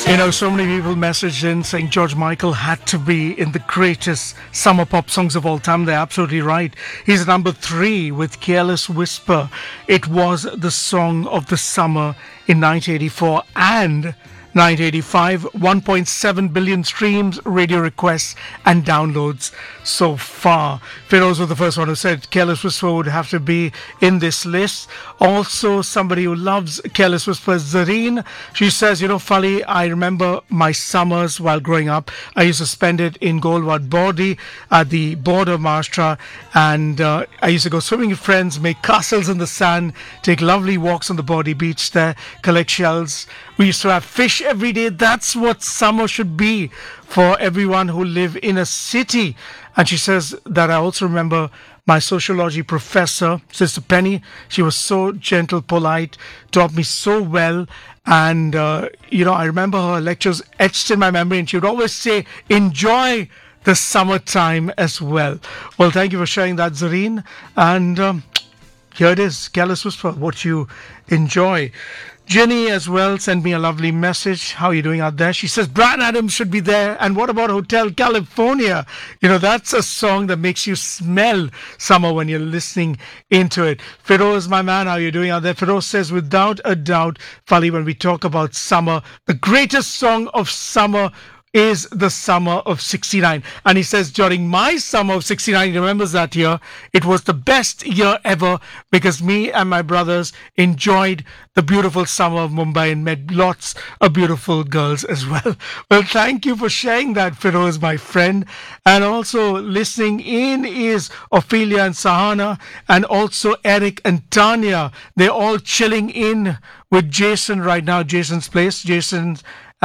You know, so many people messaged in saying George Michael had to be in the greatest summer pop songs of all time. They're absolutely right. He's at number 3 with Careless Whisper. It was the song of the summer in 1984 and 1985. 1.7 billion streams, radio requests and downloads so far. Feroz was the first one who said Careless Whisper would have to be in this list. Also, somebody who loves Careless Whisper, Zareen. She says, you know, Fali, I remember my summers while growing up. I used to spend it in Golwad Body at the border of Maharashtra, and I used to go swimming with friends, make castles in the sand, take lovely walks on the Body beach there, collect shells. We used to have fish every day. That's what summer should be for everyone who live in a city. And she says that I also remember my sociology professor, Sister Penny. She was so gentle, polite, taught me so well. And, you know, I remember her lectures etched in my memory. And she would always say, enjoy the summertime as well. Well, thank you for sharing that, Zareen. And here it is, Careless Whisper, what you enjoy. Jenny as well sent me a lovely message. How are you doing out there? She says Bryan Adams should be there. And what about Hotel California? You know, that's a song that makes you smell summer when you're listening into it. Feroz, my man, how are you doing out there? Feroz says, without a doubt, Fali, when we talk about summer, the greatest song of summer is the summer of 69. And he says, during my summer of 69, he remembers that year, it was the best year ever because me and my brothers enjoyed the beautiful summer of Mumbai and met lots of beautiful girls as well. Well, thank you for sharing that, Feroz, my friend. And also listening in is Ophelia and Sahana, and also Eric and Tanya. They're all chilling in with Jason right now, Jason's place. Jason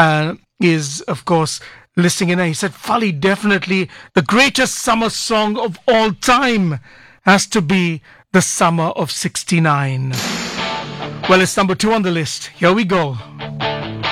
is, of course, listening in. And he said, Fali, definitely the greatest summer song of all time has to be the summer of 69. Well, it's number 2 on the list. Here we go.